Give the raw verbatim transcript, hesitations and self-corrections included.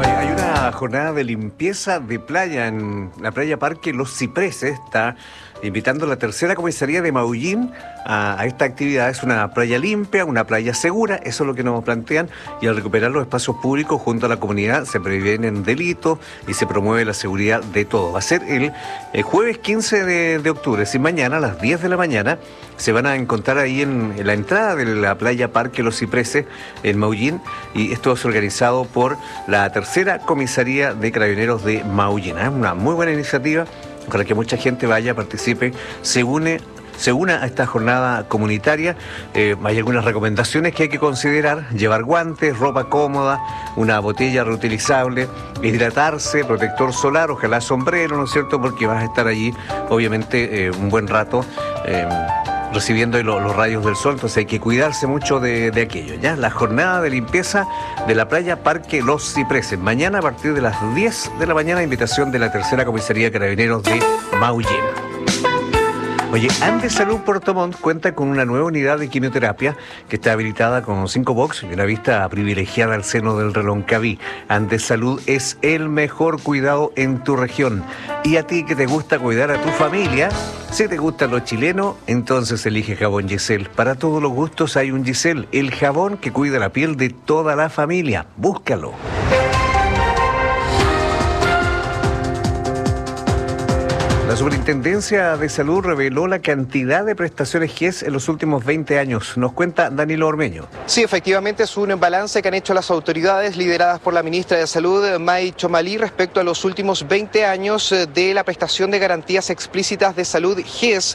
Hay hay una jornada de limpieza de playa en la playa Parque Los Cipreses. Está invitando la tercera comisaría de Maullín a, a esta actividad. Es una playa limpia, una playa segura, eso es lo que nos plantean, y al recuperar los espacios públicos junto a la comunidad se previenen delitos y se promueve la seguridad de todo. Va a ser el, el jueves quince de, de octubre, si mañana a las diez de la mañana se van a encontrar ahí en, en la entrada de la playa Parque Los Cipreses en Maullín, y esto es organizado por la tercera comisaría de Carabineros de Maullín. Es una muy buena iniciativa para que mucha gente vaya, participe, se une se una a esta jornada comunitaria. Eh, hay algunas recomendaciones que hay que considerar: llevar guantes, ropa cómoda, una botella reutilizable, hidratarse, protector solar, ojalá sombrero, ¿no es cierto?, porque vas a estar allí obviamente eh, un buen rato eh, recibiendo los, los rayos del sol, entonces hay que cuidarse mucho de, de aquello, ¿ya? La jornada de limpieza de la playa Parque Los Cipreses, mañana a partir de las diez de la mañana, invitación de la tercera comisaría de Carabineros de Maullín. Oye, Andes Salud Puerto Montt cuenta con una nueva unidad de quimioterapia que está habilitada con cinco box y una vista privilegiada al seno del Reloncaví. Andes Salud es el mejor cuidado en tu región. Y a ti que te gusta cuidar a tu familia, si te gusta lo chileno, entonces elige jabón Giselle. Para todos los gustos hay un Giselle, el jabón que cuida la piel de toda la familia. Búscalo. La Superintendencia de Salud reveló la cantidad de prestaciones G E S en los últimos veinte años. Nos cuenta Danilo Ormeño. Sí, efectivamente es un balance que han hecho las autoridades lideradas por la ministra de Salud, May Chomalí, respecto a los últimos veinte años de la prestación de garantías explícitas de salud G E S